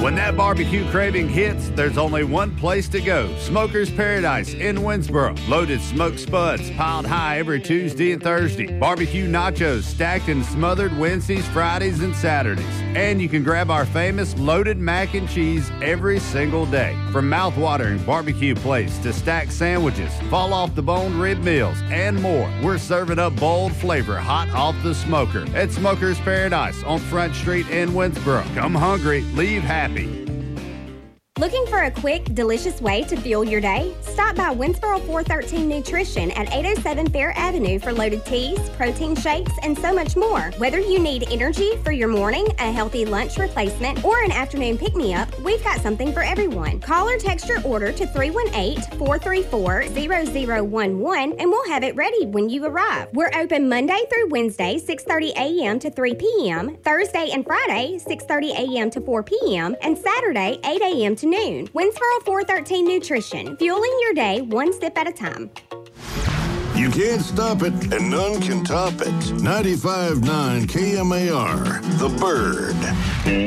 When that barbecue craving hits, there's only one place to go. Smoker's Paradise in Winsboro. Loaded smoked spuds piled high every Tuesday and Thursday. Barbecue nachos stacked and smothered Wednesdays, Fridays, and Saturdays. And you can grab our famous loaded mac and cheese every single day. From mouth-watering barbecue plates to stacked sandwiches, fall-off-the-bone rib meals, and more, we're serving up bold flavor hot off the smoker at Smoker's Paradise on Front Street in Winsboro. Come hungry, leave happy. Looking for a quick, delicious way to fuel your day? Stop by Winsboro 413 Nutrition at 807 Fair Avenue for loaded teas, protein shakes, and so much more. Whether you need energy for your morning, a healthy lunch replacement, or an afternoon pick-me-up, we've got something for everyone. Call or text your order to 318-434-0011 and we'll have it ready when you arrive. We're open Monday through Wednesday, 6:30 a.m. to 3 p.m., Thursday and Friday, 6:30 a.m. to 4 p.m., and Saturday, 8 a.m. to noon. Winsboro 413 Nutrition, fueling your day one sip at a time. You can't stop it, and none can top it. 95.9 KMAR, The Bird.